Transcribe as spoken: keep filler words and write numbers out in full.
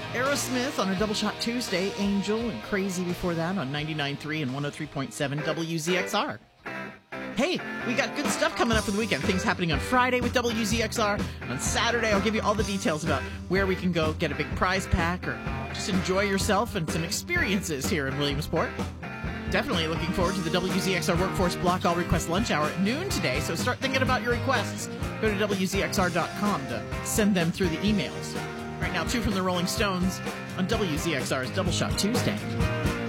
Aerosmith on a Double Shot Tuesday, Angel and Crazy before that on ninety-nine point three and one oh three point seven W Z X R. Hey, we got good stuff coming up for the weekend. Things happening on Friday with W Z X R. On Saturday, I'll give you all the details about where we can go get a big prize pack or just enjoy yourself and some experiences here in Williamsport. Definitely looking forward to the W Z X R Workforce Block All Request Lunch Hour at noon today, so start thinking about your requests. Go to W Z X R dot com to send them through the emails. Right now, two from the Rolling Stones on W Z X R's Double Shot Tuesday.